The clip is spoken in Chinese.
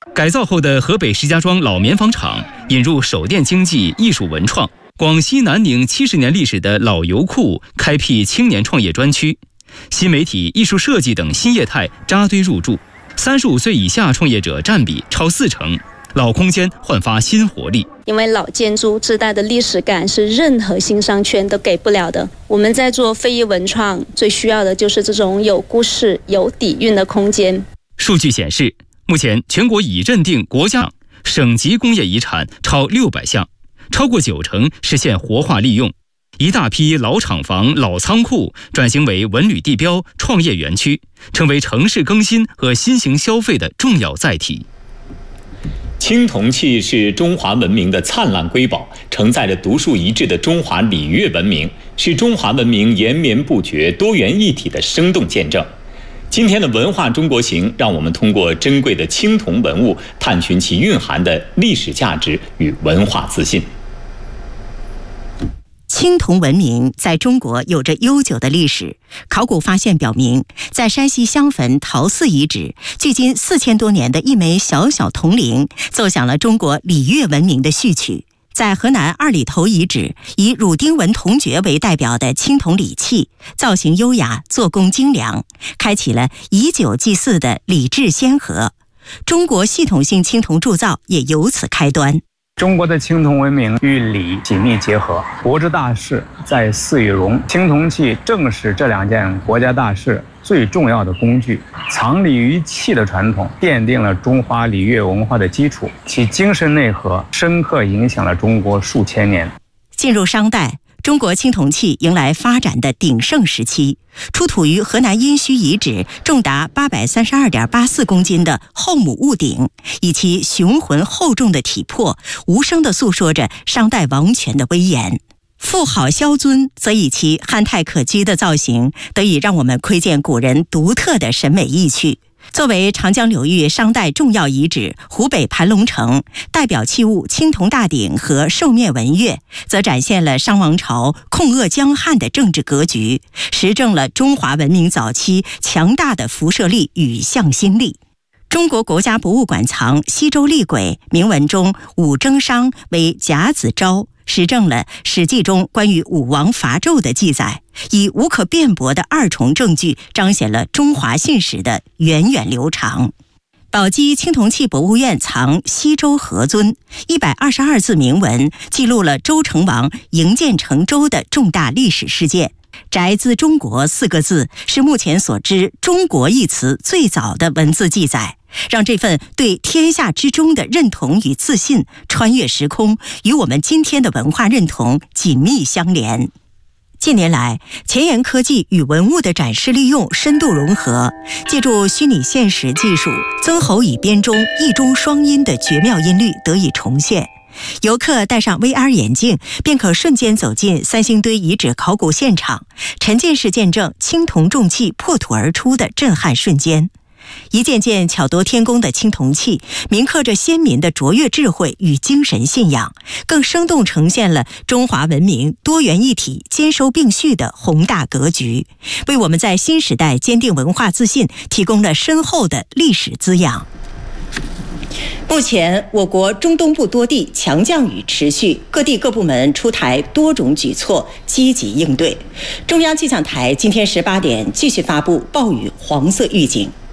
改造后的河北石家庄老棉纺厂引入手电经济、艺术文创。广西南宁70年历史的老油库开辟青年创业专区，新媒体、艺术设计等新业态扎堆入驻，35岁以下创业者占比超40%。老空间焕发新活力， 因为老建筑自带的历史感是任何新商圈都给不了的。我们在做非遗文创，最需要的就是这种有故事、有底蕴的空间。 数据显示，目前全国已认定国家、省级工业遗产超600项，超过90%实现活化利用。一大批老厂房、老仓库转型为文旅地标、创业园区，成为城市更新和新型消费的重要载体。 青铜器是中华文明的灿烂瑰宝，承载着独树一帜的中华礼乐文明，是中华文明延绵不绝、多元一体的生动见证。今天的文化中国行，让我们通过珍贵的青铜文物，探寻其蕴含的历史价值与文化自信。 青铜文明在中国有着悠久的历史。考古发现表明，在山西襄汾陶寺遗址，距今4000多年的一枚小小铜铃，奏响了中国礼乐文明的序曲。在河南二里头遗址，以汝丁纹铜爵为代表的青铜礼器，造型优雅，做工精良，开启了以酒祭祀的礼制先河。中国系统性青铜铸造也由此开端。 中国的青铜文明与礼紧密结合，国之大事在祀与戎，青铜器正是这2件国家大事最重要的工具。藏礼于器的传统奠定了中华礼乐文化的基础，其精神内核深刻影响了中国数千年。 进入商代，中国青铜器迎来发展的鼎盛时期。出土于河南殷墟遗址重达832.84公斤的后母戊鼎，以其雄浑厚重的体魄，无声地诉说着商代王权的威严。妇好萧尊则以其憨态可掬的造型，得以让我们窥见古人独特的审美意趣。作为长江流域商代重要遗址，湖北盘龙城代表器物青铜大鼎和兽面纹月，则展现了商王朝控扼江汉的政治格局，实证了中华文明早期强大的辐射力与向心力。中国国家博物馆藏西周厉鬼铭文中武征商为甲子昭，实证了《史记》中关于武王伐纣的记载，以无可辩驳的2重证据彰显了中华信史的源远流长。宝鸡青铜器博物院藏西周何尊122字铭文，记录了周成王营建成周的重大历史事件。宅兹中国4个字是目前所知中国一词最早的文字记载，让这份对天下之中的认同与自信穿越时空，与我们今天的文化认同紧密相连。近年来，前沿科技与文物的展示利用深度融合，借助虚拟现实技术，曾侯乙编中一中双音的绝妙音律得以重现。游客戴上 VR 眼镜，便可瞬间走进三星堆遗址考古现场，沉浸式见证青铜重器破土而出的震撼瞬间。一件件巧夺天工的青铜器，铭刻着先民的卓越智慧与精神信仰，更生动呈现了中华文明多元一体、兼收并蓄的宏大格局，为我们在新时代坚定文化自信提供了深厚的历史滋养。目前，我国中东部多地强降雨持续，各地各部门出台多种举措，积极应对。中央气象台今天18点继续发布暴雨黄色预警。